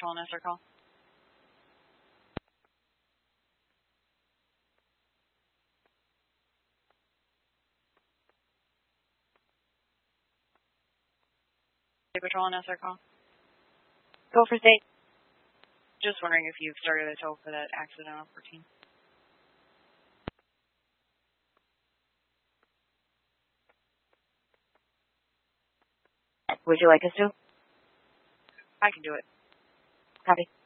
Patrol and SR call. Patrol and SR call. Go for state. Just wondering if you've started a tow for that accident on 14. Would you like us to? I can do it. Copy.